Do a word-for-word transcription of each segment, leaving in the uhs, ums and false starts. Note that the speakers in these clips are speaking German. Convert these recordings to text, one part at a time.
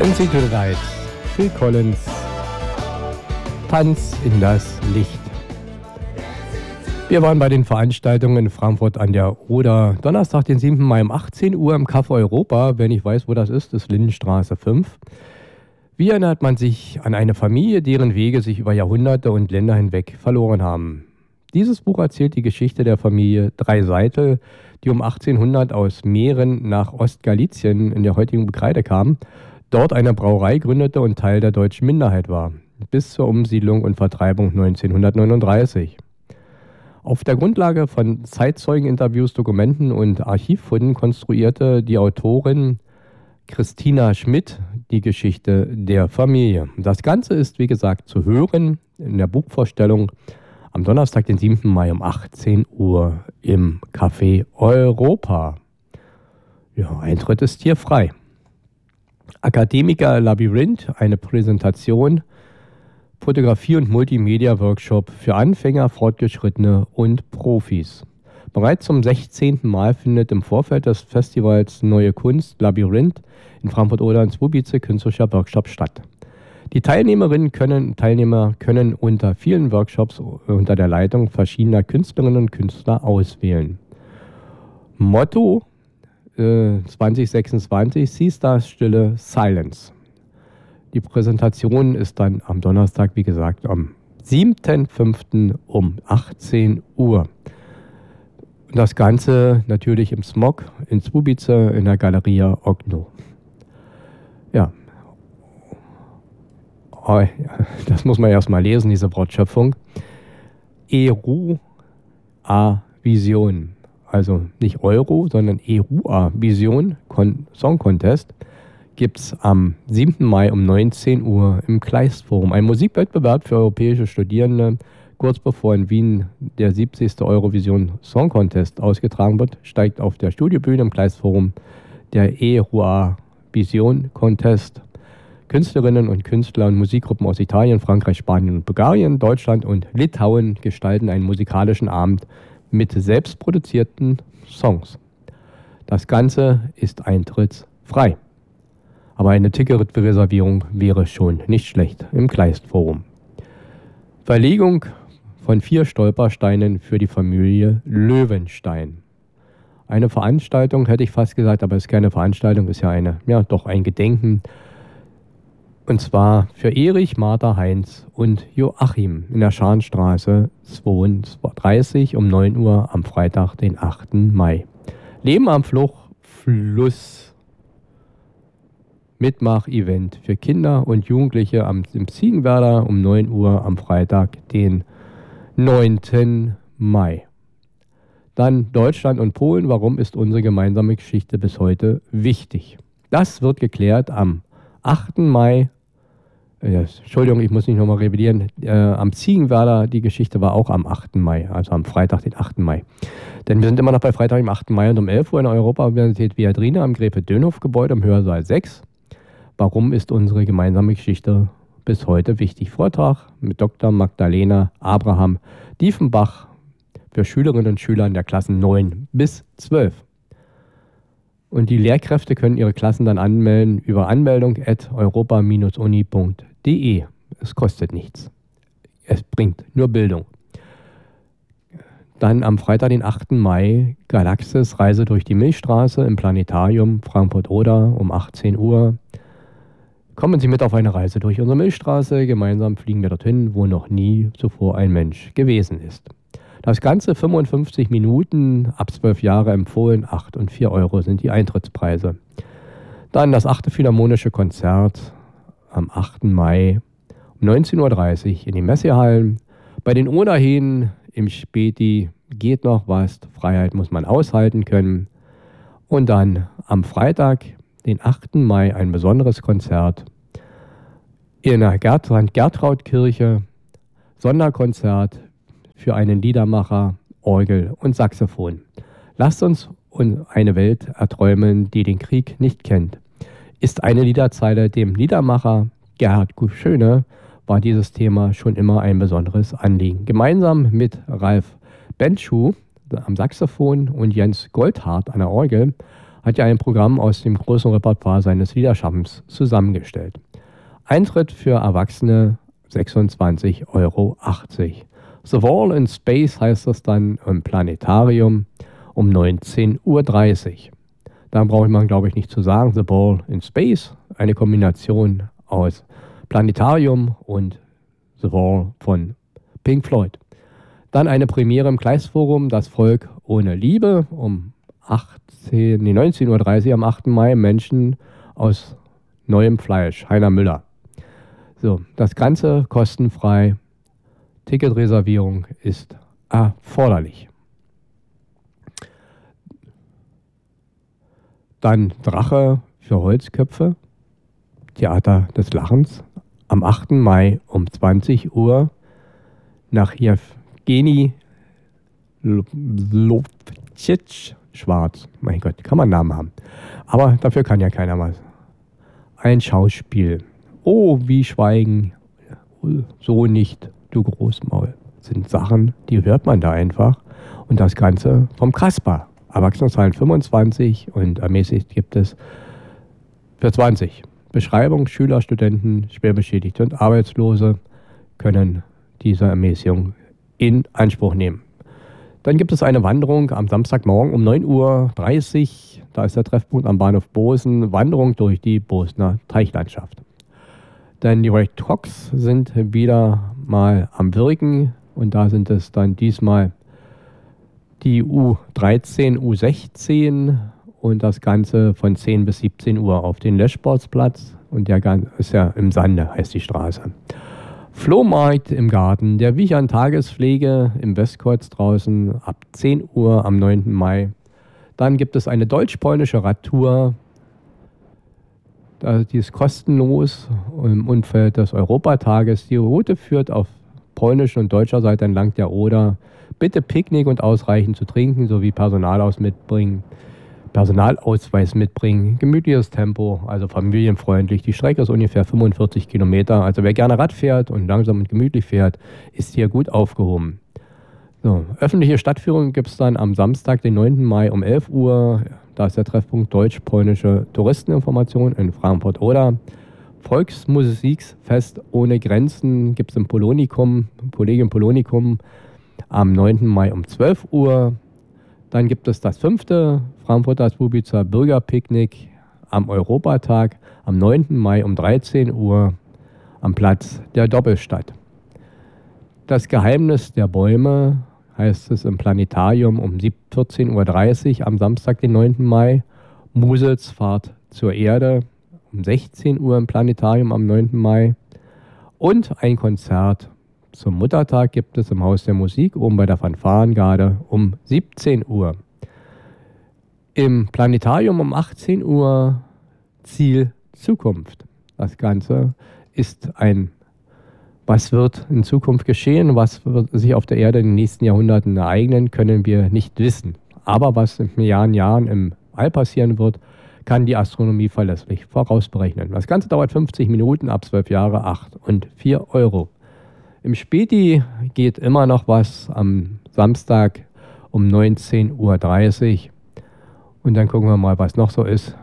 Dancing to the Light, Phil Collins, Tanz in das Licht. Wir waren bei den Veranstaltungen in Frankfurt an der Oder. Donnerstag, den siebten Mai um achtzehn Uhr im Café Europa. Wenn ich weiß, wo das ist, ist Lindenstraße fünf. Wie erinnert man sich an eine Familie, deren Wege sich über Jahrhunderte und Länder hinweg verloren haben? Dieses Buch erzählt die Geschichte der Familie Dreiseitel, die um achtzehnhundert aus Mähren nach Ostgalizien in der heutigen Bekreide kam, dort eine Brauerei gründete und Teil der deutschen Minderheit war, bis zur Umsiedlung und Vertreibung neunzehnhundertneununddreißig. Auf der Grundlage von Zeitzeugeninterviews, Dokumenten und Archivfunden konstruierte die Autorin Christina Schmidt die Geschichte der Familie. Das Ganze ist, wie gesagt, zu hören in der Buchvorstellung am Donnerstag, den siebten Mai um achtzehn Uhr im Café Europa. Ja, Eintritt ist hier frei. Akademiker Labyrinth, eine Präsentation, Fotografie- und Multimedia-Workshop für Anfänger, Fortgeschrittene und Profis. Bereits zum sechzehnten Mal findet im Vorfeld des Festivals Neue Kunst Labyrinth in Frankfurt-Oder und Zwobice künstlicher Workshop statt. Die Teilnehmerinnen können, Teilnehmer können unter vielen Workshops unter der Leitung verschiedener Künstlerinnen und Künstler auswählen. Motto äh, zwanzig sechsundzwanzig, Seastars Stille Silence. Die Präsentation ist dann am Donnerstag, wie gesagt, am siebten fünften um achtzehn Uhr. Das Ganze natürlich im Smog in Zwobice in der Galeria Ogno. Ja, oh, das muss man erstmal lesen, diese Wortschöpfung. E-R-U-A Vision, also nicht Euro, sondern E-R-U-A Vision Song Contest, gibt es am siebten Mai um neunzehn Uhr im Kleistforum. Ein Musikwettbewerb für europäische Studierende. Kurz bevor in Wien der siebzigste Eurovision Song Contest ausgetragen wird, steigt auf der Studiobühne im Kleistforum der E-R-U-A Vision Contest. Künstlerinnen und Künstler und Musikgruppen aus Italien, Frankreich, Spanien und Bulgarien, Deutschland und Litauen gestalten einen musikalischen Abend mit selbstproduzierten Songs. Das Ganze ist eintrittsfrei. Aber eine Ticketreservierung wäre schon nicht schlecht im Kleistforum. Verlegung von vier Stolpersteinen für die Familie Löwenstein. Eine Veranstaltung, hätte ich fast gesagt, aber es ist keine Veranstaltung, ist ja eine, ja doch ein Gedenken. Und zwar für Erich, Martha, Heinz und Joachim in der Scharnstraße zweiunddreißig um neun Uhr am Freitag, den achten Mai. Leben am Fluch, Fluss. Mitmach-Event für Kinder und Jugendliche am, im Ziegenwerder um neun Uhr am Freitag, den neunten Mai. Dann Deutschland und Polen. Warum ist unsere gemeinsame Geschichte bis heute wichtig? Das wird geklärt am achten Mai. Äh, Entschuldigung, ich muss nicht nochmal revidieren. Äh, am Ziegenwerder, die Geschichte war auch am achten Mai, also am Freitag, den achten Mai. Denn wir sind immer noch bei Freitag, dem achten Mai und um elf Uhr in der Europa-Universität Viadrina am Gräfe-Dönhoff-Gebäude im Hörsaal sechs. Warum ist unsere gemeinsame Geschichte bis heute wichtig? Vortrag mit Doktor Magdalena Abraham Diefenbach für Schülerinnen und Schüler in der Klassen neun bis zwölf. Und die Lehrkräfte können ihre Klassen dann anmelden über anmeldung at europa uni punkt de. Es kostet nichts. Es bringt nur Bildung. Dann am Freitag, den achten Mai, Galaxis Reise durch die Milchstraße im Planetarium Frankfurt-Oder um achtzehn Uhr. Kommen Sie mit auf eine Reise durch unsere Milchstraße. Gemeinsam fliegen wir dorthin, wo noch nie zuvor ein Mensch gewesen ist. Das Ganze fünfundfünfzig Minuten, ab zwölf Jahre empfohlen, acht und vier Euro sind die Eintrittspreise. Dann das achte Philharmonische Konzert am achten Mai um neunzehn Uhr dreißig in die Messehallen. Bei den Oderhähnen im Späti geht noch was, Freiheit muss man aushalten können. Und dann am Freitag, den achten Mai, ein besonderes Konzert in der Gert- Sankt Gertraud-Kirche, Sonderkonzert für einen Liedermacher, Orgel und Saxophon. Lasst uns eine Welt erträumen, die den Krieg nicht kennt. Ist eine Liederzeile dem Liedermacher Gerhard Schöne, war dieses Thema schon immer ein besonderes Anliegen. Gemeinsam mit Ralf Bentschuh am Saxophon und Jens Goldhardt an der Orgel hat ja ein Programm aus dem großen Repertoire seines Liederschaffens zusammengestellt. Eintritt für Erwachsene sechsundzwanzig Euro achtzig. The Wall in Space heißt das dann im Planetarium um neunzehn Uhr dreißig. Da braucht man, glaube ich, nicht zu sagen. The Wall in Space, eine Kombination aus Planetarium und The Wall von Pink Floyd. Dann eine Premiere im Kleistforum, Das Volk ohne Liebe, um achtzehn, nee, neunzehn Uhr dreißig am achten Mai, Menschen aus neuem Fleisch, Heiner Müller. So, das Ganze kostenfrei. Ticketreservierung ist erforderlich. Dann Drache für Holzköpfe, Theater des Lachens, am achten Mai um zwanzig Uhr nach Jewgeni Lovcic Schwarz. Mein Gott, kann man Namen haben. Aber dafür kann ja keiner was. Ein Schauspiel. Oh, wie schweigen. So nicht, du Großmaul. Das sind Sachen, die hört man da einfach. Und das Ganze vom Kasper. Erwachsene zahlen fünfundzwanzig und ermäßigt gibt es für zwanzig. Beschreibung: Schüler, Studenten, Schwerbeschädigte und Arbeitslose können diese Ermäßigung in Anspruch nehmen. Dann gibt es eine Wanderung am Samstagmorgen um neun Uhr dreißig. Da ist der Treffpunkt am Bahnhof Bosen. Wanderung durch die Bosener Teichlandschaft. Denn die Red Hawks sind wieder mal am Wirken. Und da sind es dann diesmal die U dreizehn, U sechzehn und das Ganze von zehn bis siebzehn Uhr auf den Leschsportsplatz. Und der ist ja im Sande, heißt die Straße. Flohmarkt im Garten der Wichern Tagespflege im Westkreuz draußen ab zehn Uhr am neunten Mai. Dann gibt es eine deutsch-polnische Radtour. Die ist kostenlos im Umfeld des Europatages. Die Route führt auf polnischer und deutscher Seite entlang der Oder. Bitte Picknick und ausreichend zu trinken sowie Personalaus mitbringen. Personalausweis mitbringen, gemütliches Tempo, also familienfreundlich. Die Strecke ist ungefähr fünfundvierzig Kilometer. Also wer gerne Rad fährt und langsam und gemütlich fährt, ist hier gut aufgehoben. So, öffentliche Stadtführung gibt es dann am Samstag, den neunten Mai um elf Uhr. Da ist der Treffpunkt Deutsch-Polnische Touristeninformation in Frankfurt-Oder. Volksmusikfest ohne Grenzen gibt es im Polonikum, Kollegium Polonikum am neunten Mai um zwölf Uhr. Dann gibt es das fünfte Frankfurter Słubicer Bürgerpicknick am Europatag am neunten Mai um dreizehn Uhr am Platz der Doppelstadt. Das Geheimnis der Bäume heißt es im Planetarium um vierzehn Uhr dreißig am Samstag, den neunten Mai. Musels Fahrt zur Erde um sechzehn Uhr im Planetarium am neunten Mai. Und ein Konzert zum Muttertag gibt es im Haus der Musik oben bei der Fanfarengarde um siebzehn Uhr. Im Planetarium um achtzehn Uhr Ziel Zukunft. Das Ganze ist ein, was wird in Zukunft geschehen, was wird sich auf der Erde in den nächsten Jahrhunderten ereignen, können wir nicht wissen. Aber was in Milliarden Jahren im All passieren wird, kann die Astronomie verlässlich vorausberechnen. Das Ganze dauert fünfzig Minuten, ab zwölf Jahre, acht und vier Euro. Im Späti geht immer noch was am Samstag um neunzehn Uhr dreißig. Und dann gucken wir mal, was noch so ist.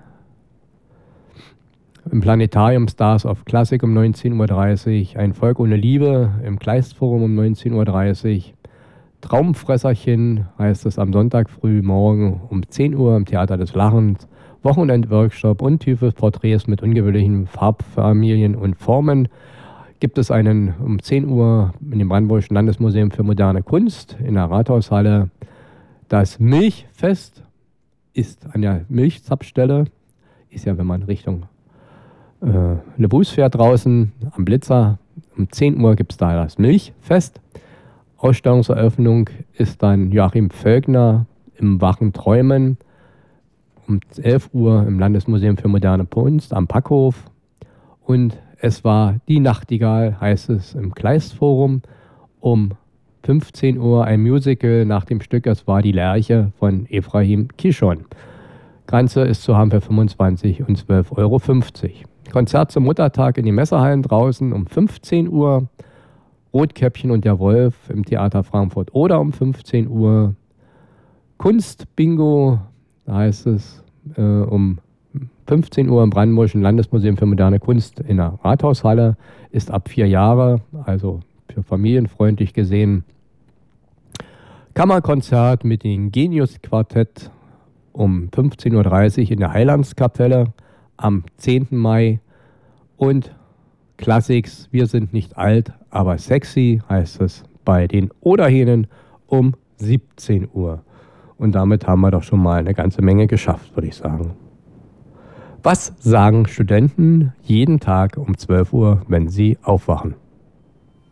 Im Planetarium Stars of Classic um neunzehn Uhr dreißig. Ein Volk ohne Liebe im Kleistforum um neunzehn Uhr dreißig. Traumfresserchen heißt es am Sonntag früh morgen um zehn Uhr im Theater des Lachens. Wochenendworkshop und tiefe Porträts mit ungewöhnlichen Farbfamilien und Formen. Gibt es einen um zehn Uhr in dem Brandenburgischen Landesmuseum für moderne Kunst in der Rathaushalle. Das Milchfest ist an der Milchzapfstelle. Ist ja, wenn man Richtung äh, Lebus fährt draußen am Blitzer. Um zehn Uhr gibt es da das Milchfest. Ausstellungseröffnung ist dann Joachim Völkner im Wachen Träumen. Um elf Uhr im Landesmuseum für moderne Kunst am Packhof. Und es war Die Nachtigall, heißt es im Kleistforum, um fünfzehn Uhr ein Musical nach dem Stück Es war die Lerche von Ephraim Kishon. Ganze ist zu haben für fünfundzwanzig und zwölf Euro fünfzig. Konzert zum Muttertag in den Messerhallen draußen um fünfzehn Uhr. Rotkäppchen und der Wolf im Theater Frankfurt oder um fünfzehn Uhr. Kunstbingo, da heißt es äh, um fünfzehn Uhr im Brandenburgischen Landesmuseum für moderne Kunst in der Rathaushalle. Ist ab vier Jahre, also für familienfreundlich gesehen. Kammerkonzert mit dem Genius-Quartett um fünfzehn Uhr dreißig in der Heilandskapelle am zehnten Mai. Und Classics, wir sind nicht alt, aber sexy, heißt es bei den Oderhähnen um siebzehn Uhr. Und damit haben wir doch schon mal eine ganze Menge geschafft, würde ich sagen. Was sagen Studenten jeden Tag um zwölf Uhr, wenn sie aufwachen?